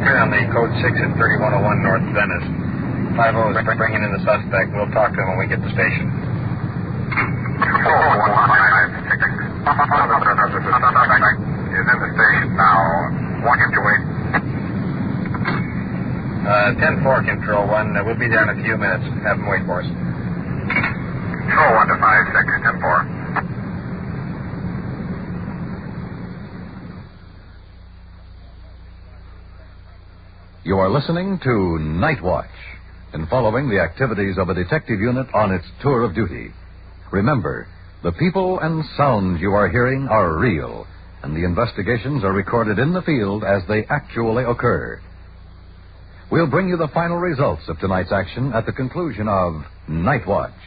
on the code 6 at 3101 North Venice. 50 is bringing in the suspect. We'll talk to him when we get to the station. Is in the station now. Want him to wait. 10-4, Control 1. We'll be there in a few minutes. Have him wait for us. Control 1 to 5-6, 10-4. You are listening to Night Watch and following the activities of a detective unit on its tour of duty. Remember, the people and sounds you are hearing are real, and the investigations are recorded in the field as they actually occur. We'll bring you the final results of tonight's action at the conclusion of Night Watch.